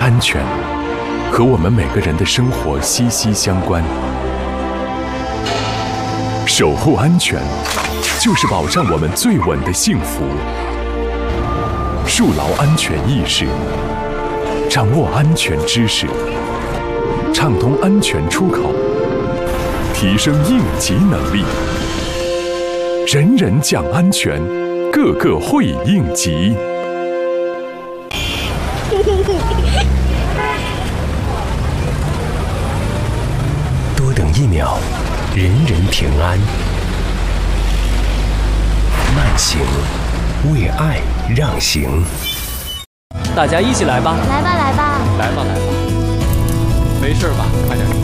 安全和我们每个人的生活息息相关。守护安全，就是保障我们最稳的幸福。树牢安全意识，掌握安全知识，畅通安全出口，提升应急能力，人人讲安全，个个会应急。 多等1秒，人人平安。慢行，为爱让行。 大家一起来吧！ 来吧，来吧！ 来吧，来吧！没事吧？快点。